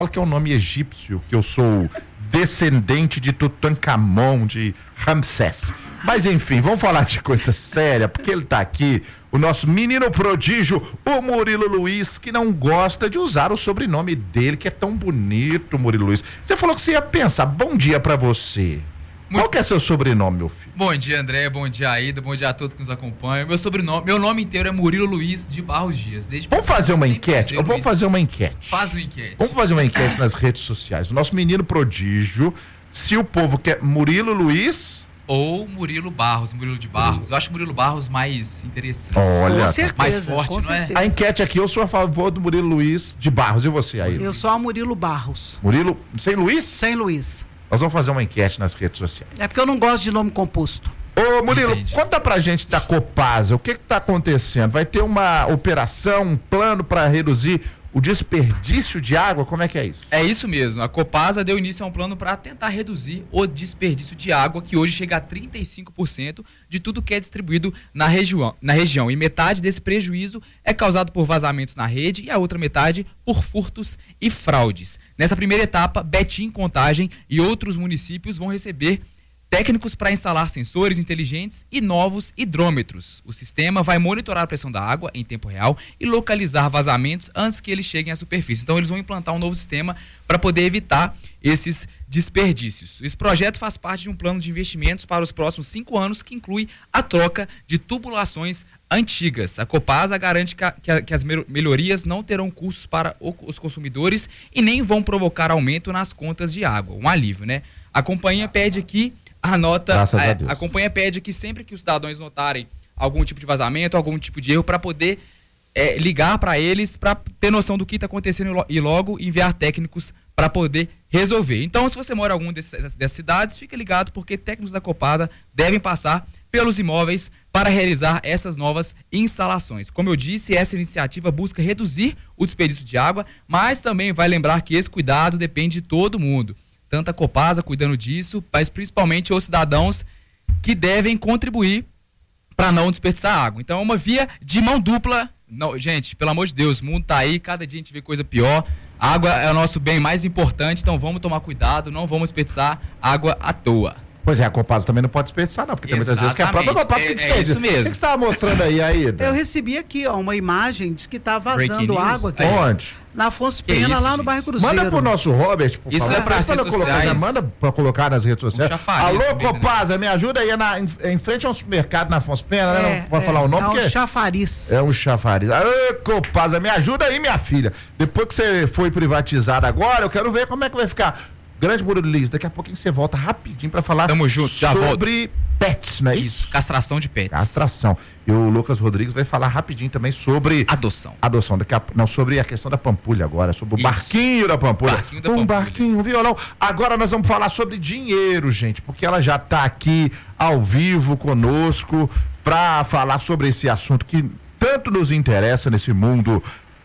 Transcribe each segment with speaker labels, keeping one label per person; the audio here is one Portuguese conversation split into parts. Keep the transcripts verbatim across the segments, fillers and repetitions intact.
Speaker 1: Fala que é um nome egípcio, que eu sou descendente de Tutankhamon, de Ramsés. Mas enfim, vamos falar de coisa séria, porque ele tá aqui, o nosso menino prodígio, o Murilo Luiz, que não gosta de usar o sobrenome dele, que é tão bonito, Murilo Luiz. Você falou que você ia pensar. Bom dia pra você. Muito... Qual que é seu sobrenome, meu filho?
Speaker 2: Bom dia, André, bom dia, Aida, bom dia a todos que nos acompanham. Meu sobrenome, meu nome inteiro é Murilo Luiz de Barros Dias. Desde
Speaker 1: vamos fazer uma enquete? Eu vou fazer uma enquete.
Speaker 2: Faz uma enquete.
Speaker 1: Vamos fazer uma enquete nas redes sociais. O nosso menino prodígio, se o povo quer Murilo Luiz...
Speaker 2: ou Murilo Barros, Murilo de Barros. Eu acho Murilo Barros mais interessante.
Speaker 1: Olha,
Speaker 3: com certeza,
Speaker 2: mais forte,
Speaker 3: com
Speaker 2: não
Speaker 3: certeza.
Speaker 1: é? A enquete aqui, eu sou a favor do Murilo Luiz de Barros. E você aí?
Speaker 3: Eu sou a Murilo Barros.
Speaker 1: Murilo, sem Luiz?
Speaker 3: Sem Luiz.
Speaker 1: Nós vamos fazer uma enquete nas redes sociais.
Speaker 3: É porque eu não gosto de nome composto.
Speaker 1: Ô, Murilo,
Speaker 2: Entendi.
Speaker 1: Conta pra gente da Copasa, o que que tá acontecendo? Vai ter uma operação, um plano para reduzir o desperdício de água? Como é que é isso?
Speaker 2: É isso mesmo. A Copasa deu início a um plano para tentar reduzir o desperdício de água, que hoje chega a trinta e cinco por cento de tudo que é distribuído na região, na região. E metade desse prejuízo é causado por vazamentos na rede e a outra metade por furtos e fraudes. Nessa primeira etapa, Betim, Contagem e outros municípios vão receber técnicos para instalar sensores inteligentes e novos hidrômetros. O sistema vai monitorar a pressão da água em tempo real e localizar vazamentos antes que eles cheguem à superfície. Então, eles vão implantar um novo sistema para poder evitar esses desperdícios. Esse projeto faz parte de um plano de investimentos para os próximos cinco anos, que inclui a troca de tubulações antigas. A Copasa garante que, a, que, a, que as melhorias não terão custos para o, os consumidores e nem vão provocar aumento nas contas de água. Um alívio, né? A companhia pede aqui a nota, a, a companhia pede que sempre que os cidadãos notarem algum tipo de vazamento, algum tipo de erro, para poder é, ligar para eles, para ter noção do que está acontecendo e logo enviar técnicos para poder resolver. Então, se você mora em alguma dessas, dessas cidades, fica ligado, porque técnicos da Copasa devem passar pelos imóveis para realizar essas novas instalações. Como eu disse, essa iniciativa busca reduzir o desperdício de água, mas também vai lembrar que esse cuidado depende de todo mundo. Tanto a Copasa cuidando disso, mas principalmente os cidadãos que devem contribuir para não desperdiçar água. Então é uma via de mão dupla. Não, gente, pelo amor de Deus, o mundo tá aí, cada dia a gente vê coisa pior. A água é o nosso bem mais importante, então vamos tomar cuidado, não vamos desperdiçar água à toa.
Speaker 1: Pois é, a Copasa também não pode desperdiçar, não, porque tem muitas vezes que é a própria Copasa que desperdiça.
Speaker 2: É, é isso mesmo.
Speaker 1: O que você estava mostrando aí, Aida?
Speaker 3: Eu recebi aqui, ó, uma imagem, diz que tá vazando água aqui.
Speaker 1: Onde?
Speaker 3: Na Afonso Pena,
Speaker 2: isso,
Speaker 3: lá
Speaker 2: gente?
Speaker 3: no bairro Cruzeiro.
Speaker 1: Manda pro nosso Robert, por
Speaker 2: Isso
Speaker 1: favor.
Speaker 2: é para as redes
Speaker 1: colocar,
Speaker 2: sociais.
Speaker 1: manda pra colocar nas redes sociais.
Speaker 2: Um chafariz,
Speaker 1: Alô,
Speaker 2: mesmo,
Speaker 1: Copasa, me ajuda aí na, em, em frente a um supermercado na Afonso Pena, né? Não pode
Speaker 3: é,
Speaker 1: falar o nome,
Speaker 3: é
Speaker 1: porque...
Speaker 3: um chafariz.
Speaker 1: É um chafariz. Alô, Copasa, me ajuda aí, minha filha. Depois que você foi privatizada agora, eu quero ver como é que vai ficar. Grande Murilo Luiz, daqui a pouquinho você volta rapidinho pra falar
Speaker 2: Tamo junto, já
Speaker 1: sobre pets, não é isso?
Speaker 2: Isso, castração de pets.
Speaker 1: Castração. E o Lucas Rodrigues vai falar rapidinho também sobre...
Speaker 2: Adoção.
Speaker 1: Adoção. Daqui a... Não, sobre a questão da Pampulha agora, sobre o
Speaker 2: Isso.
Speaker 1: barquinho da Pampulha.
Speaker 2: Barquinho da
Speaker 1: um
Speaker 2: Pampulha.
Speaker 1: barquinho, um violão. Agora nós vamos falar sobre dinheiro, gente, porque ela já tá aqui ao vivo conosco pra falar sobre esse assunto que tanto nos interessa nesse mundo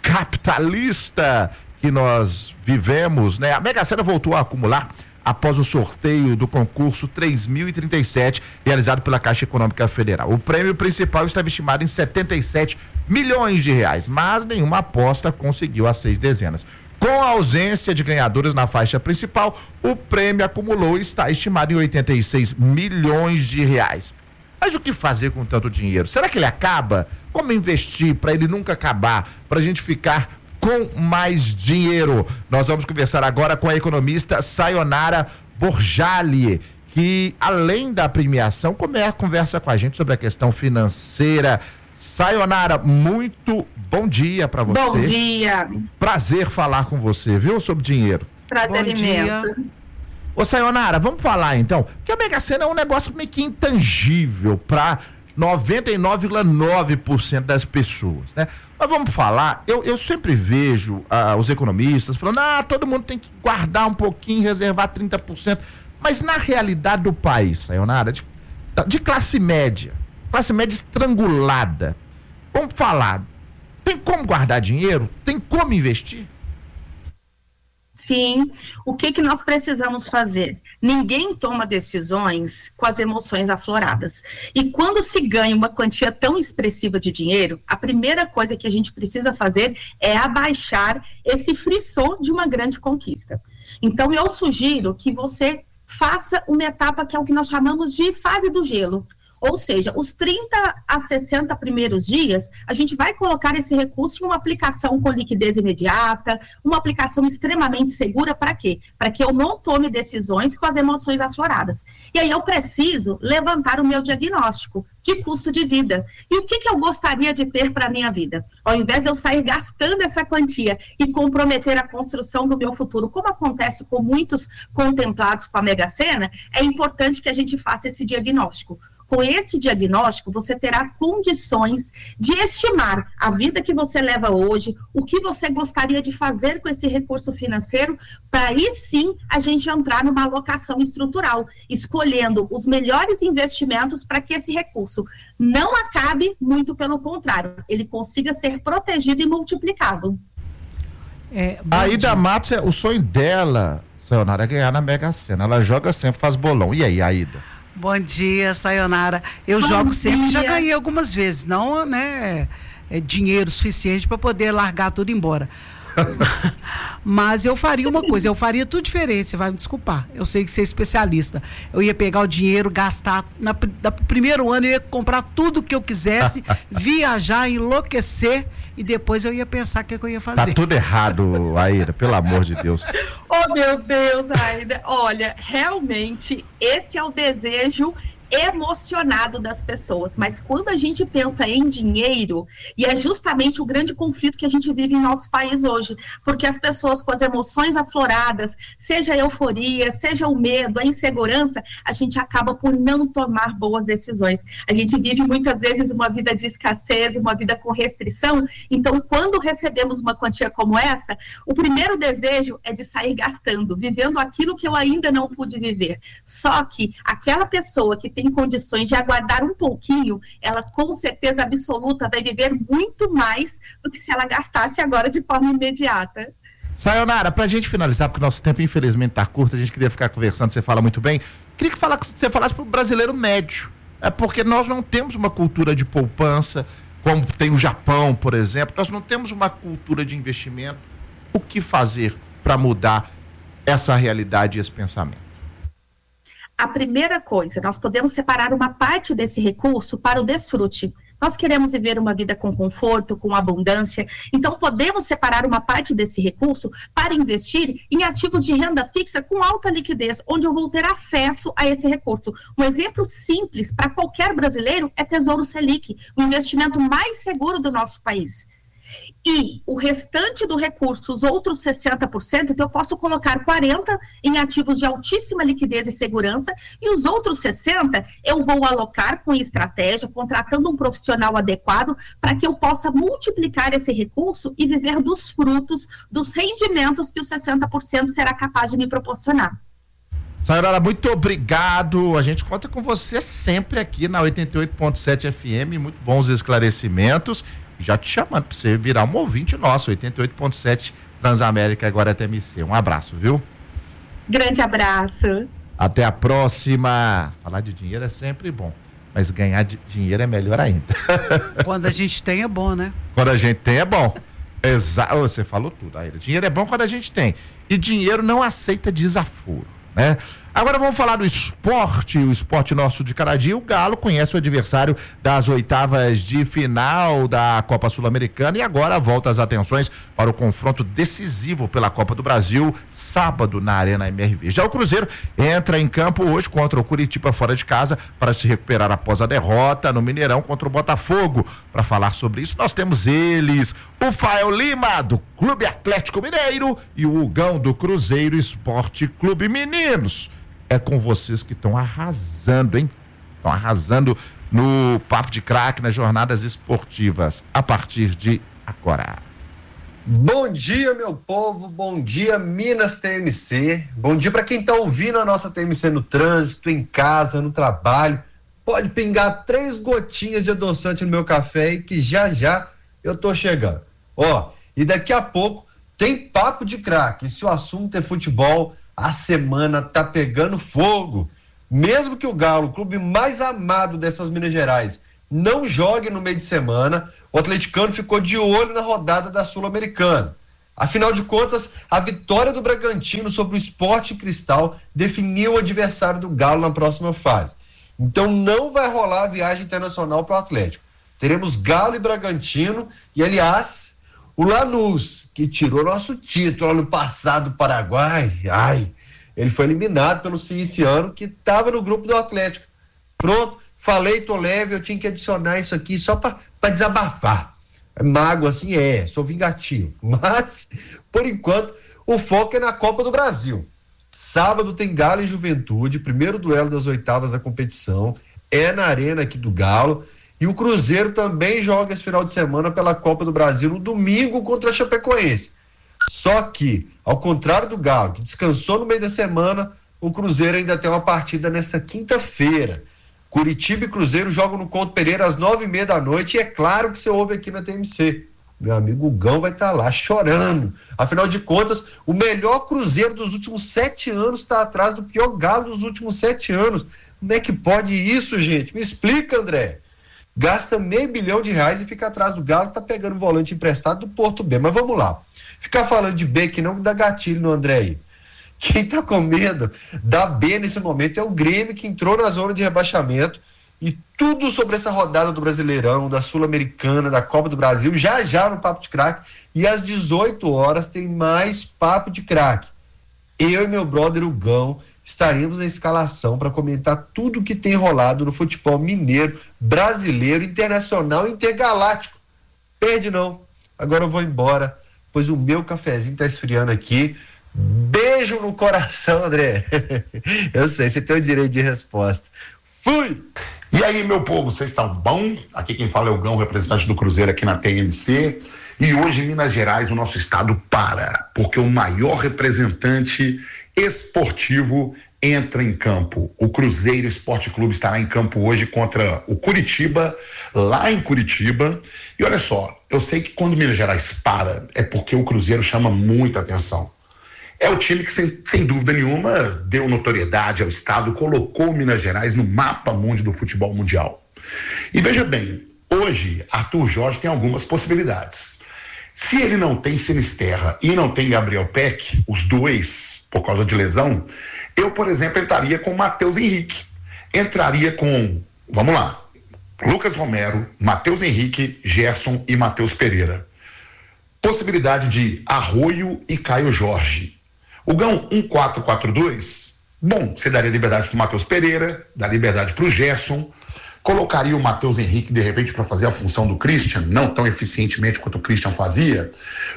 Speaker 1: capitalista que nós vivemos, né? A Mega Sena voltou a acumular após o sorteio do concurso três mil e trinta e sete, realizado pela Caixa Econômica Federal. O prêmio principal estava estimado em setenta e sete milhões de reais, mas nenhuma aposta conseguiu as seis dezenas. Com a ausência de ganhadores na faixa principal, o prêmio acumulou e está estimado em oitenta e seis milhões de reais. Mas o que fazer com tanto dinheiro? Será que ele acaba? Como investir para ele nunca acabar? Para a gente ficar com mais dinheiro. Nós vamos conversar agora com a economista Sayonara Borjali, que além da premiação, conversa com a gente sobre a questão financeira. Sayonara, muito bom dia para você.
Speaker 4: Bom dia.
Speaker 1: Prazer falar com você, viu, sobre dinheiro.
Speaker 4: Prazer imenso.
Speaker 1: Ô Sayonara, vamos falar então, porque a Mega Sena é um negócio meio que intangível para noventa e nove vírgula nove por cento das pessoas, né? Mas vamos falar, eu, eu sempre vejo ah, os economistas falando, ah, todo mundo tem que guardar um pouquinho, reservar trinta por cento, mas na realidade do país, Sayonara, de, de classe média, classe média estrangulada, vamos falar, tem como guardar dinheiro? Tem como investir?
Speaker 4: Sim, o que que nós precisamos fazer? Ninguém toma decisões com as emoções afloradas. E quando se ganha uma quantia tão expressiva de dinheiro, a primeira coisa que a gente precisa fazer é abaixar esse frisson de uma grande conquista. Então, eu sugiro que você faça uma etapa que é o que nós chamamos de fase do gelo. Ou seja, os trinta a sessenta primeiros dias, a gente vai colocar esse recurso em uma aplicação com liquidez imediata, uma aplicação extremamente segura, para quê? Para que eu não tome decisões com as emoções afloradas. E aí eu preciso levantar o meu diagnóstico de custo de vida. E o que, que eu gostaria de ter para a minha vida? Ao invés de eu sair gastando essa quantia e comprometer a construção do meu futuro, como acontece com muitos contemplados com a Mega Sena, é importante que a gente faça esse diagnóstico. Com esse diagnóstico, você terá condições de estimar a vida que você leva hoje, o que você gostaria de fazer com esse recurso financeiro, para aí sim a gente entrar numa alocação estrutural, escolhendo os melhores investimentos para que esse recurso não acabe, muito pelo contrário, ele consiga ser protegido e multiplicado.
Speaker 1: É, a Aida Matos, o sonho dela, Sayonara, é ganhar na Mega Sena. Ela joga sempre, faz bolão. E aí, Aida?
Speaker 3: Bom dia, Sayonara. Eu
Speaker 4: Bom
Speaker 3: jogo sempre,
Speaker 4: dia.
Speaker 3: já ganhei algumas vezes, não, né, é dinheiro suficiente para poder largar tudo embora. Mas eu faria uma coisa, eu faria tudo diferente, você vai me desculpar. Eu sei que você é especialista. Eu ia pegar o dinheiro, gastar, na, no primeiro ano eu ia comprar tudo que eu quisesse, viajar, enlouquecer, e depois eu ia pensar o que, que eu ia fazer.
Speaker 1: Tá tudo errado, Aida, pelo amor de Deus.
Speaker 4: Oh, meu Deus, Aida. Olha, realmente, esse é o desejo emocionado das pessoas, mas quando a gente pensa em dinheiro, e é justamente o grande conflito que a gente vive em nosso país hoje, porque as pessoas com as emoções afloradas, seja a euforia, seja o medo, a insegurança, a gente acaba por não tomar boas decisões. A gente vive muitas vezes uma vida de escassez, uma vida com restrição, então quando recebemos uma quantia como essa, o primeiro desejo é de sair gastando, vivendo aquilo que eu ainda não pude viver. Só que aquela pessoa que tem condições de aguardar um pouquinho, ela com certeza absoluta vai viver muito mais do que se ela gastasse agora de forma imediata.
Speaker 1: Sayonara, pra gente finalizar, porque nosso tempo infelizmente tá curto, a gente queria ficar conversando, você fala muito bem, queria que fala, você falasse pro brasileiro médio, é porque nós não temos uma cultura de poupança, como tem o Japão, por exemplo, nós não temos uma cultura de investimento. O que fazer para mudar essa realidade e esse pensamento?
Speaker 4: A primeira coisa, nós podemos separar uma parte desse recurso para o desfrute. Nós queremos viver uma vida com conforto, com abundância, então podemos separar uma parte desse recurso para investir em ativos de renda fixa com alta liquidez, onde eu vou ter acesso a esse recurso. Um exemplo simples para qualquer brasileiro é Tesouro Selic, o investimento mais seguro do nosso país. E o restante do recurso, os outros sessenta por cento, então eu posso colocar quarenta por cento em ativos de altíssima liquidez e segurança, e os outros sessenta por cento eu vou alocar com estratégia, contratando um profissional adequado, para que eu possa multiplicar esse recurso e viver dos frutos, dos rendimentos que os sessenta por cento será capaz de me proporcionar.
Speaker 1: Sayonara, muito obrigado. A gente conta com você sempre aqui na oitenta e oito ponto sete F M, muito bons esclarecimentos. Já te chamando para você virar um ouvinte nosso, oitenta e oito ponto sete Transamérica, agora até M C. Um abraço, viu?
Speaker 4: Grande abraço.
Speaker 1: Até a próxima. Falar de dinheiro é sempre bom, mas ganhar de dinheiro é melhor ainda.
Speaker 3: Quando a gente tem é bom, né?
Speaker 1: Quando a gente tem é bom. Exato. Você falou tudo, Aida. Dinheiro é bom quando a gente tem. E dinheiro não aceita desaforo, né? Agora vamos falar do esporte, o esporte nosso de cada dia. O Galo conhece o adversário das oitavas de final da Copa Sul-Americana e agora volta as atenções para o confronto decisivo pela Copa do Brasil, sábado na Arena M R V. Já o Cruzeiro entra em campo hoje contra o Curitiba fora de casa para se recuperar após a derrota no Mineirão contra o Botafogo. Para falar sobre isso, nós temos eles, o Fael Lima, do Clube Atlético Mineiro, e o Hugão, do Cruzeiro Esporte Clube. Meninos, é com vocês que estão arrasando, hein? Estão arrasando no Papo de Craque, nas jornadas esportivas, a partir de agora.
Speaker 5: Bom dia, meu povo, bom dia, Minas T M C, bom dia para quem está ouvindo a nossa T M C no trânsito, em casa, no trabalho. Pode pingar três gotinhas de adoçante no meu café e que já já eu tô chegando. Ó, e daqui a pouco tem papo de craque. Se o assunto é futebol, a semana tá pegando fogo. Mesmo que o Galo, o clube mais amado dessas Minas Gerais, não jogue no meio de semana, o atleticano ficou de olho na rodada da Sul-Americana. Afinal de contas, a vitória do Bragantino sobre o Sport Cristal definiu o adversário do Galo na próxima fase. Então não vai rolar a viagem internacional para o Atlético. Teremos Galo e Bragantino e, aliás, o Lanús, que tirou nosso título ano passado do Paraguai, ai, ele foi eliminado pelo Cinciano, que estava no grupo do Atlético. Pronto, falei, tô leve, eu tinha que adicionar isso aqui só para desabafar. Mago assim é, sou vingativo. Mas, por enquanto, o foco é na Copa do Brasil. Sábado tem Galo e Juventude, primeiro duelo das oitavas da competição, é na arena aqui do Galo, e o Cruzeiro também joga esse final de semana pela Copa do Brasil no domingo contra a Chapecoense. Só que, ao contrário do Galo, que descansou no meio da semana, o Cruzeiro ainda tem uma partida nesta quinta-feira. Curitiba e Cruzeiro jogam no Couto Pereira às nove e meia da noite, e é claro que você ouve aqui na T M C. Meu amigo Gão vai estar lá chorando. Afinal de contas, o melhor Cruzeiro dos últimos sete anos está atrás do pior Galo dos últimos sete anos. Como é que pode isso, gente? Me explica, André. Gasta meio bilhão de reais e fica atrás do Galo, que tá pegando volante emprestado do Porto B. Mas vamos lá. Ficar falando de B que não dá gatilho no André aí. Quem tá com medo da B nesse momento é o Grêmio, que entrou na zona de rebaixamento, e tudo sobre essa rodada do Brasileirão, da Sul-Americana, da Copa do Brasil, já já no Papo de Craque, e às dezoito horas tem mais Papo de Craque. Eu e meu brother Hugão estaremos na escalação para comentar tudo que tem rolado no futebol mineiro, brasileiro, internacional e intergaláctico. Perde não. Agora eu vou embora, pois o meu cafezinho tá esfriando aqui. Beijo no coração, André. Eu sei, você tem o direito de resposta. Fui!
Speaker 6: E aí, meu povo, vocês estão bom? Aqui quem fala é o Gão, representante do Cruzeiro aqui na T M C. E hoje em Minas Gerais o nosso estado para, porque o maior representante esportivo entra em campo. O Cruzeiro Esporte Clube estará em campo hoje contra o Curitiba, lá em Curitiba. E olha só, eu sei que quando Minas Gerais para, é porque o Cruzeiro chama muita atenção. É o time que, sem, sem dúvida nenhuma, deu notoriedade ao estado, colocou Minas Gerais no mapa mundi do futebol mundial. E veja bem, hoje Arthur Jorge tem algumas possibilidades. Se ele não tem Sinisterra e não tem Gabriel Peck, os dois, por causa de lesão, eu, por exemplo, entraria com Matheus Henrique. Entraria com, vamos lá, Lucas Romero, Matheus Henrique, Gerson e Matheus Pereira. Possibilidade de Arroio e Caio Jorge. O Gão, um quatro quatro dois, bom, você daria liberdade para o Matheus Pereira, dá liberdade para o Gerson, colocaria o Matheus Henrique, de repente, para fazer a função do Christian, não tão eficientemente quanto o Christian fazia,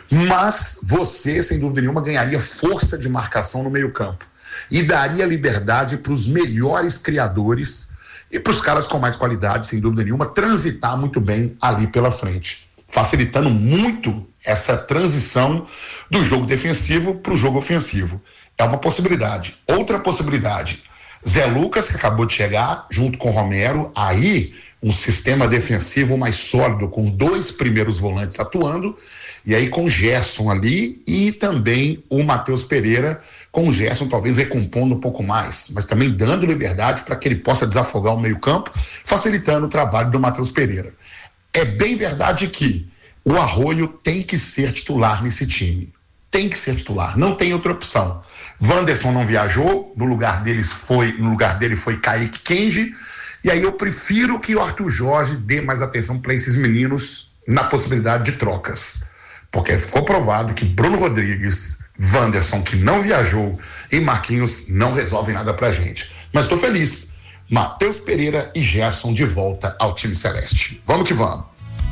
Speaker 6: mas você, sem dúvida nenhuma, ganharia força de marcação no meio-campo e daria liberdade para os melhores criadores e para os caras com mais qualidade, sem dúvida nenhuma, transitar muito bem ali pela frente, facilitando muito essa transição do jogo defensivo para o jogo ofensivo. É uma possibilidade. Outra possibilidade, Zé Lucas, que acabou de chegar, junto com o Romero, aí um sistema defensivo mais sólido, com dois primeiros volantes atuando, e aí com o Gerson ali e também o Matheus Pereira, com o Gerson talvez recompondo um pouco mais, mas também dando liberdade para que ele possa desafogar o meio-campo, facilitando o trabalho do Matheus Pereira. É bem verdade que o Arroio tem que ser titular nesse time. Tem que ser titular, não tem outra opção. Wanderson não viajou, no lugar deles foi, no lugar dele foi Kaique Kenji, e aí eu prefiro que o Arthur Jorge dê mais atenção para esses meninos na possibilidade de trocas. Porque ficou provado que Bruno Rodrigues, Wanderson, que não viajou, e Marquinhos não resolvem nada pra gente. Mas estou feliz. Matheus Pereira e Gerson de volta ao time celeste. Vamos que vamos.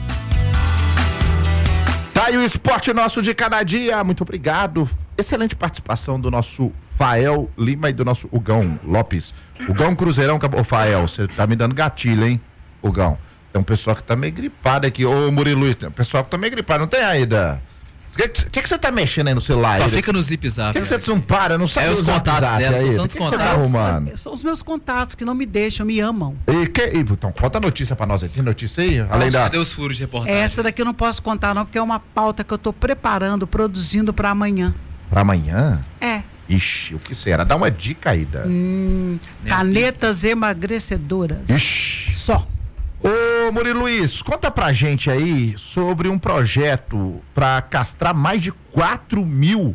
Speaker 1: Tá aí o esporte nosso de cada dia, muito obrigado. Excelente participação do nosso Fael Lima e do nosso Hugão Lopes. Hugão Cruzeirão, ô Fael, você tá me dando gatilho, hein, Hugão? Tem um pessoal que tá meio gripado aqui, ô Murilo Luiz, tem um pessoal que tá meio gripado, não tem aí, da... O que, que, que você tá mexendo aí no celular?
Speaker 2: Só fica no Zip Zap.
Speaker 1: Por que, que você não para? Não sabe
Speaker 2: é os contatos dela, são tantos contatos.
Speaker 3: Tá são os meus contatos que não me deixam, me amam.
Speaker 1: E que, e, então, conta a notícia pra nós aí. Tem notícia aí? Além da...
Speaker 2: Cadê os furos de reportagem?
Speaker 3: Essa daqui eu não posso contar não, porque é uma pauta que eu tô preparando, produzindo pra amanhã.
Speaker 1: Pra amanhã?
Speaker 3: É.
Speaker 1: Ixi, o que será? Dá uma dica aí. Da...
Speaker 3: Hum, canetas emagrecedoras.
Speaker 1: Ixi.
Speaker 3: Só.
Speaker 1: Ô Murilo Luiz, conta pra gente aí sobre um projeto pra castrar mais de quatro mil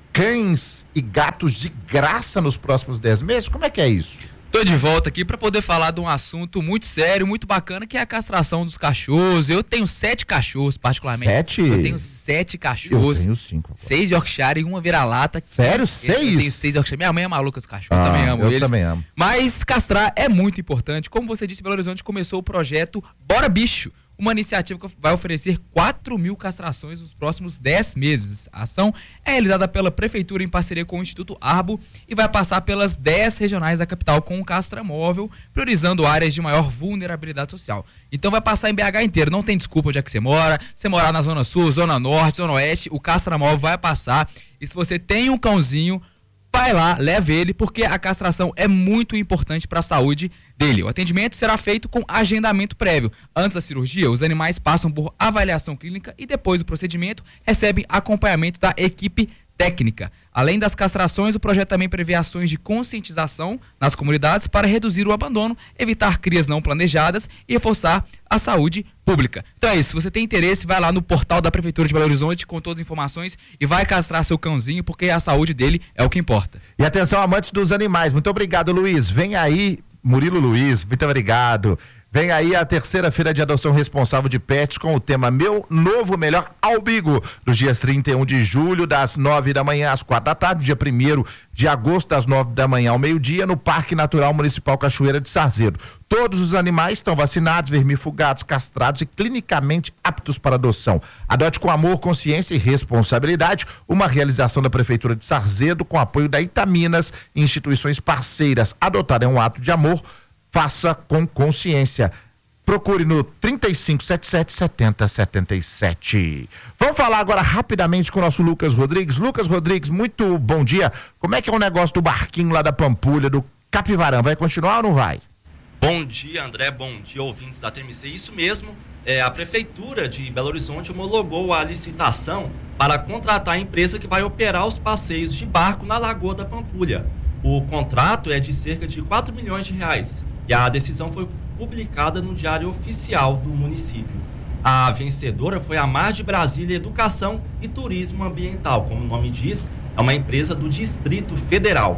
Speaker 1: cães e gatos de graça nos próximos dez meses. Como é que é isso?
Speaker 2: Tô de volta aqui para poder falar de um assunto muito sério, muito bacana, que é a castração dos cachorros. Eu tenho sete cachorros, particularmente.
Speaker 1: Sete?
Speaker 2: Eu tenho sete cachorros.
Speaker 1: Eu tenho cinco. Agora.
Speaker 2: Seis Yorkshire e uma vira-lata.
Speaker 1: Sério?
Speaker 2: Eu,
Speaker 1: seis?
Speaker 2: Eu tenho seis Yorkshire. Minha mãe é maluca dos cachorros,
Speaker 1: Ah,
Speaker 2: eu também amo
Speaker 1: eu
Speaker 2: eles.
Speaker 1: também amo.
Speaker 2: Mas castrar é muito importante. Como você disse, Belo Horizonte começou o projeto Bora Bicho, uma iniciativa que vai oferecer quatro mil castrações nos próximos dez meses. A ação é realizada pela Prefeitura em parceria com o Instituto Arbo e vai passar pelas dez regionais da capital com um castramóvel, priorizando áreas de maior vulnerabilidade social. Então vai passar em B H inteiro, não tem desculpa onde é que você mora, você morar na Zona Sul, Zona Norte, Zona Oeste, o castramóvel vai passar. E se você tem um cãozinho, vai lá, leve ele, porque a castração é muito importante para a saúde dele. O atendimento será feito com agendamento prévio. Antes da cirurgia, os animais passam por avaliação clínica e depois do procedimento recebem acompanhamento da equipe técnica. Além das castrações, o projeto também prevê ações de conscientização nas comunidades para reduzir o abandono, evitar crias não planejadas e reforçar a saúde pública. Então é isso, se você tem interesse, vai lá no portal da Prefeitura de Belo Horizonte com todas as informações e vai castrar seu cãozinho, porque a saúde dele é o que importa.
Speaker 1: E atenção, amantes dos animais, muito obrigado, Luiz. Vem aí, Murilo Luiz, muito obrigado. Vem aí a terceira feira de adoção responsável de pets com o tema Meu Novo Melhor Albigo, nos dias trinta e um de julho, das nove da manhã às quatro da tarde, dia primeiro de agosto, das nove da manhã ao meio-dia, no Parque Natural Municipal Cachoeira de Sarzedo. Todos os animais estão vacinados, vermifugados, castrados e clinicamente aptos para adoção. Adote com amor, consciência e responsabilidade, uma realização da Prefeitura de Sarzedo com apoio da Itaminas e instituições parceiras. Adotar é um ato de amor. Faça com consciência. Procure no trinta e cinco, setenta e sete, setenta, setenta e sete. Vamos falar agora rapidamente com o nosso Lucas Rodrigues. Lucas Rodrigues, muito bom dia. Como é que é o negócio do barquinho lá da Pampulha, do Capivarão? Vai continuar ou não vai?
Speaker 7: Bom dia, André. Bom dia, ouvintes da T M C. Isso mesmo, é, a Prefeitura de Belo Horizonte homologou a licitação para contratar a empresa que vai operar os passeios de barco na Lagoa da Pampulha. O contrato é de cerca de quatro milhões de reais e a decisão foi publicada no Diário Oficial do município. A vencedora foi a Mar de Brasília Educação e Turismo Ambiental, como o nome diz, é uma empresa do Distrito Federal.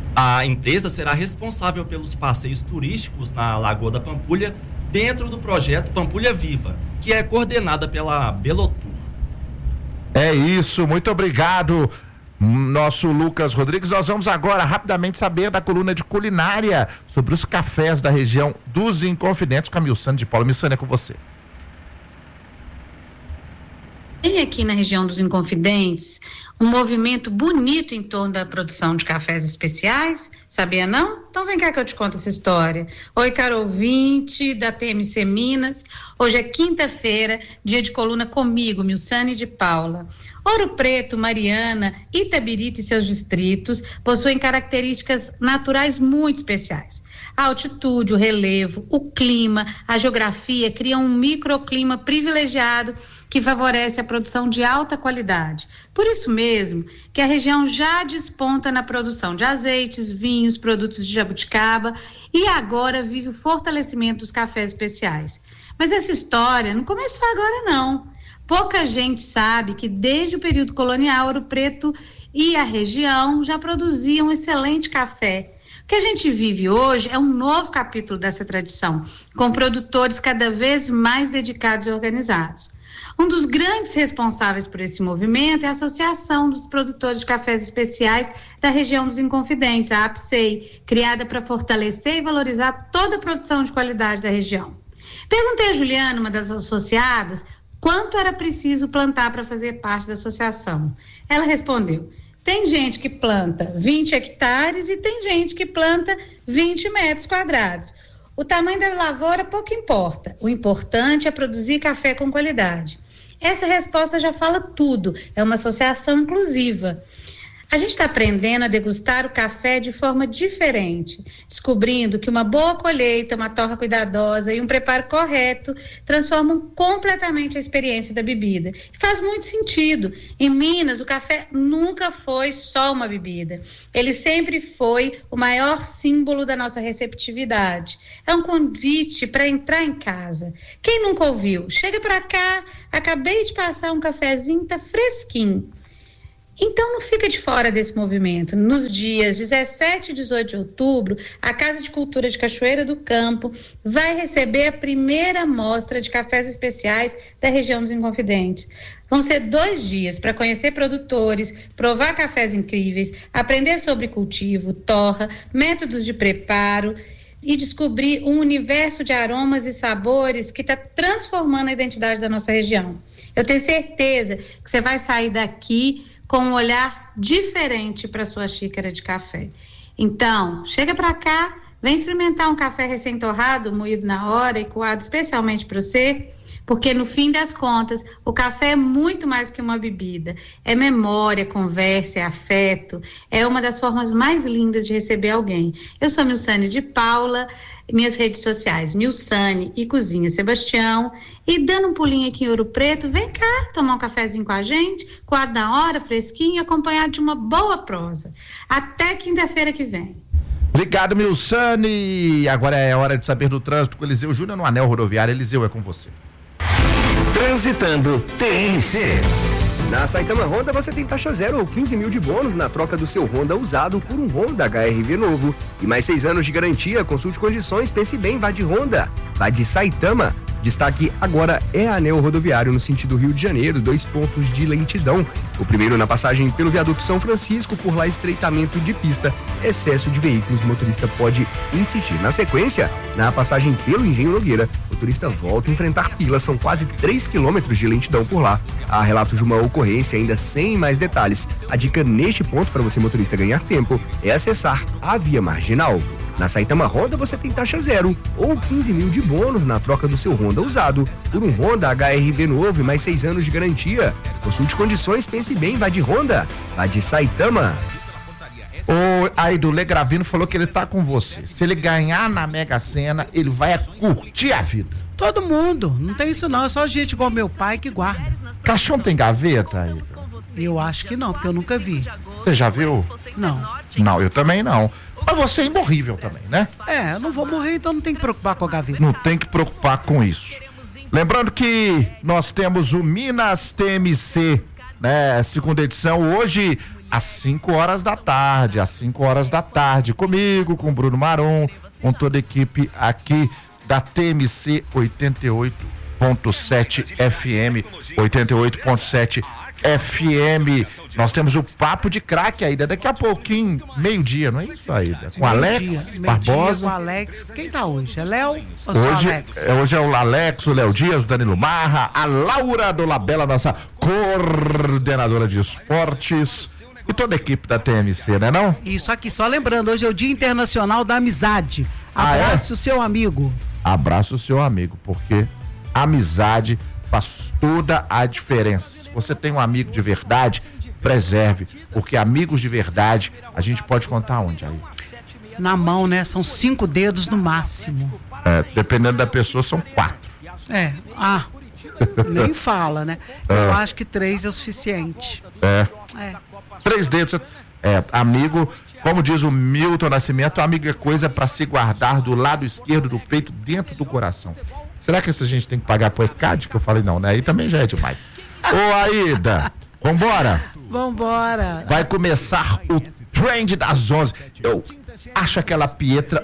Speaker 7: A empresa será responsável pelos passeios turísticos na Lagoa da Pampulha dentro do projeto Pampulha Viva, que é coordenada pela Belotur.
Speaker 1: É isso, muito obrigado, nosso Lucas Rodrigues. Nós vamos agora rapidamente saber da coluna de culinária sobre os cafés da região dos Inconfidentes com a Milsane de Paula. Milsane, é com você.
Speaker 8: Tem aqui na região dos Inconfidentes um movimento bonito em torno da produção de cafés especiais, sabia não? Então vem cá que eu te conto essa história. Oi, caro ouvinte da T M C Minas, hoje é quinta-feira, dia de coluna comigo, Milsane de Paula. Ouro Preto, Mariana, Itabirito e seus distritos possuem características naturais muito especiais. A altitude, o relevo, o clima, a geografia criam um microclima privilegiado que favorece a produção de alta qualidade. Por isso mesmo que a região já desponta na produção de azeites, vinhos, produtos de jabuticaba e agora vive o fortalecimento dos cafés especiais. Mas essa história não começou agora não. Pouca gente sabe que desde o período colonial, Ouro Preto e a região já produziam um excelente café. O que a gente vive hoje é um novo capítulo dessa tradição, com produtores cada vez mais dedicados e organizados. Um dos grandes responsáveis por esse movimento é a Associação dos Produtores de Cafés Especiais da região dos Inconfidentes, a APSEI, criada para fortalecer e valorizar toda a produção de qualidade da região. Perguntei a Juliana, uma das associadas, quanto era preciso plantar para fazer parte da associação. Ela respondeu: tem gente que planta vinte hectares e tem gente que planta vinte metros quadrados. O tamanho da lavoura pouco importa. O importante é produzir café com qualidade. Essa resposta já fala tudo, é uma associação inclusiva. A gente está aprendendo a degustar o café de forma diferente, descobrindo que uma boa colheita, uma torra cuidadosa e um preparo correto transformam completamente a experiência da bebida. E faz muito sentido. Em Minas, o café nunca foi só uma bebida. Ele sempre foi o maior símbolo da nossa receptividade. É um convite para entrar em casa. Quem nunca ouviu? Chega para cá, acabei de passar um cafezinho, tá fresquinho. Então não fica de fora desse movimento. Nos dias dezessete e dezoito de outubro, a Casa de Cultura de Cachoeira do Campo vai receber a primeira mostra de cafés especiais da região dos Inconfidentes. Vão ser dois dias para conhecer produtores, provar cafés incríveis, aprender sobre cultivo, torra, métodos de preparo e descobrir um universo de aromas e sabores que está transformando a identidade da nossa região. Eu tenho certeza que você vai sair daqui com um olhar diferente para sua xícara de café. Então, chega para cá, vem experimentar um café recém-torrado, moído na hora e coado especialmente para você, porque no fim das contas, o café é muito mais que uma bebida. É memória, conversa, é afeto, é uma das formas mais lindas de receber alguém. Eu sou Milsane de Paula, minhas redes sociais, Milsane e Cozinha Sebastião, e dando um pulinho aqui em Ouro Preto, vem cá tomar um cafezinho com a gente, coado na hora, fresquinho, acompanhado de uma boa prosa. Até quinta-feira que vem.
Speaker 1: Obrigado, Milsane. Agora é hora de saber do trânsito com Eliseu Júnior no Anel Rodoviário. Eliseu, é com você.
Speaker 9: Transitando T N C. Na Saitama Honda você tem taxa zero ou quinze mil de bônus na troca do seu Honda usado por um Honda H R V novo. E mais seis anos de garantia, consulte condições, pense bem, vá de Honda, vá de Saitama. Destaque agora é Anel Rodoviário no sentido Rio de Janeiro, dois pontos de lentidão. O primeiro na passagem pelo viaduto São Francisco, por lá estreitamento de pista, excesso de veículos, motorista pode insistir. Na sequência, na passagem pelo Engenho Nogueira, o motorista volta a enfrentar fila, são quase três quilômetros de lentidão por lá. Há relatos de uma ocorrência ainda sem mais detalhes. A dica neste ponto para você motorista ganhar tempo é acessar a via marginal. Na Saitama Honda você tem taxa zero ou quinze mil de bônus na troca do seu Honda usado por um Honda H R V novo e mais seis anos de garantia. Consulte condições, pense bem, vá de Honda, vá de Saitama.
Speaker 1: O Aido Legravino falou que ele tá com você. Se ele ganhar na Mega Sena, ele vai curtir a vida.
Speaker 3: Todo mundo, não tem isso não, é só gente igual meu pai que guarda.
Speaker 1: Caixão tem gaveta, Aido?
Speaker 3: Eu acho que não, porque eu nunca vi.
Speaker 1: Você já viu?
Speaker 3: Não.
Speaker 1: Não, eu também não. Mas você é imorrível também, né?
Speaker 3: É, eu não vou morrer, então não tem que preocupar com a gaveta.
Speaker 1: Não tem que preocupar com isso. Lembrando que nós temos o Minas T M C, né? Segunda edição, hoje às cinco horas da tarde, às cinco horas da tarde, comigo, com o Bruno Maron, com toda a equipe aqui da T M C oitenta e oito ponto sete F M, oitenta e oito ponto sete F M. Nós temos o Papo de Craque ainda daqui a pouquinho, meio-dia, não é isso aí? Com o Alex Barbosa.
Speaker 3: Com o Alex. Quem tá hoje? É Léo ou só
Speaker 1: hoje,
Speaker 3: Alex?
Speaker 1: É, hoje é o Alex, o Léo Dias, o Danilo Marra, a Laura Dolabella, nossa coordenadora de esportes, e toda a equipe da T M C, né não?
Speaker 3: Isso aqui, só lembrando, hoje é o Dia Internacional da Amizade. Abraço
Speaker 1: ah, é?
Speaker 3: o seu amigo.
Speaker 1: Abraço o seu amigo, porque amizade faz toda a diferença. Se você tem um amigo de verdade, preserve, porque amigos de verdade a gente pode contar onde aí?
Speaker 3: Na mão, né? São cinco dedos no máximo.
Speaker 1: É, dependendo da pessoa, são quatro.
Speaker 3: É, ah, nem fala, né? Eu é. acho que três é o suficiente.
Speaker 1: É.
Speaker 3: É.
Speaker 1: Três dedos, é, amigo, como diz o Milton Nascimento, amigo é coisa para se guardar do lado esquerdo do peito, dentro do coração. Será que essa gente tem que pagar por E C A D? Que eu falei não, né? Aí também já é demais. Ô, Aida, vambora?
Speaker 3: Vambora.
Speaker 1: Vai começar o Trend das onze. Eu acho aquela Pietra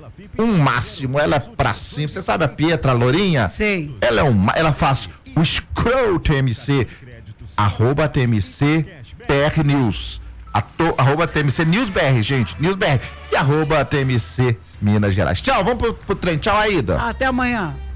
Speaker 1: um máximo, ela é pra cima. Você sabe a Pietra, a lourinha?
Speaker 3: Sei.
Speaker 1: Ela, é um, ela faz o Scroll T M C, arroba T M C P R News. Ato, arroba T M C News B R, gente, News B R. E arroba T M C Minas Gerais. Tchau, vamos pro, pro trem. Tchau, Aida.
Speaker 3: Até amanhã.